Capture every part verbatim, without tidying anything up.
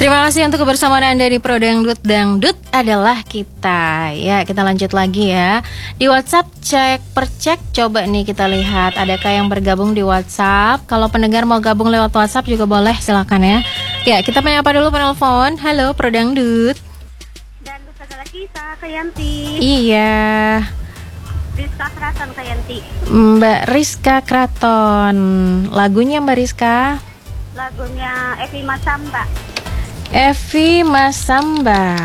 Terima kasih untuk kebersamaan Anda di Pro Dangdut. Dangdut adalah kita. Ya, kita lanjut lagi ya. Di WhatsApp cek per cek. Coba nih kita lihat adakah yang bergabung di WhatsApp. Kalau pendengar mau gabung lewat WhatsApp juga boleh, silakan ya. Ya, kita menyapa dulu penelpon. Halo Pro Dangdut. Dangdut adalah kita, Kak Yanti. Iya. Rizka Kraton, Kak Yanti. Mbak Rizka Kraton. Lagunya Mbak Rizka? Lagunya Evi Masamba. Evi Masamba.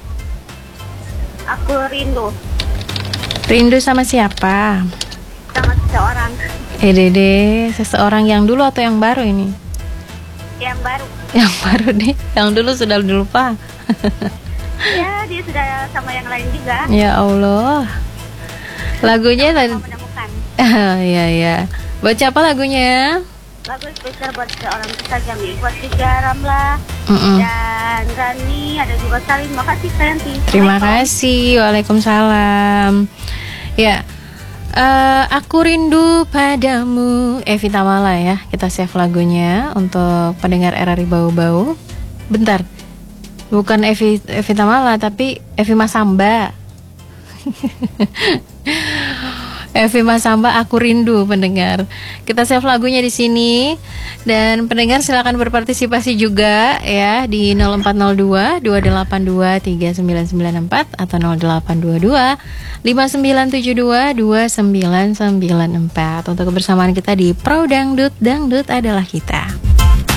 Aku rindu. Rindu sama siapa? Sama seseorang. Eh dede, seseorang yang dulu atau yang baru ini? Yang baru. Yang baru nih, yang dulu sudah dilupa. Ya, dia sudah sama yang lain juga. Ya Allah. Lagunya tadi. Mau menemukan. Iya ya. Buat siapa lagunya? Lagu spesial buat seorang kita Jamil, buat Tiga Ramla Mm-mm. dan Rani, ada juga Salim. Makasih Kak Yanti. Terima kasih. Waalaikumsalam. Ya. Eh, aku rindu padamu, Evi Tamala ya. Kita save lagunya untuk pendengar R R I Bau-Bau. Bentar. Bukan Evi Evi Tamala tapi Evi Masamba. Evi Masamba, aku rindu pendengar. Kita save lagunya di sini dan pendengar silakan berpartisipasi juga ya di nol empat nol dua dua delapan dua tiga sembilan sembilan empat atau nol delapan dua dua lima sembilan tujuh dua dua sembilan sembilan empat untuk kebersamaan kita di Pro Dangdut. Dangdut adalah kita.